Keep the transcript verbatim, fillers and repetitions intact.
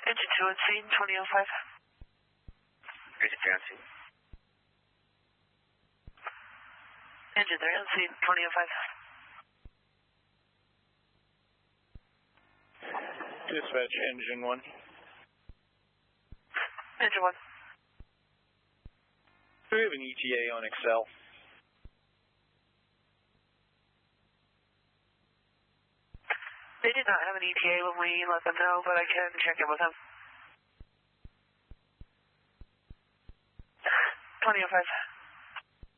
Engine two on scene, twenty oh five. Engine three on scene. Engine three on scene, twenty oh five. Dispatch, engine one. Engine one. Do we have an E T A on Excel? They did not have an E T A when we let them know, but I can check in with them. twenty oh five.